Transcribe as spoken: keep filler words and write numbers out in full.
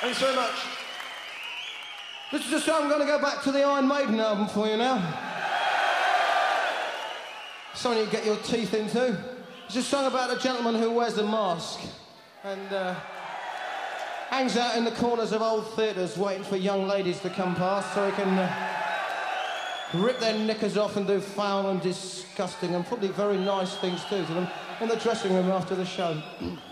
Thanks very much. This is a song. I'm going to go back to the Iron Maiden album for you now. Something you get your teeth into. It's a song about a gentleman who wears a mask and uh, hangs out in the corners of old theatres waiting for young ladies to come past so he can uh, rip their knickers off and do foul and disgusting and probably very nice things too to them in the dressing room after the show.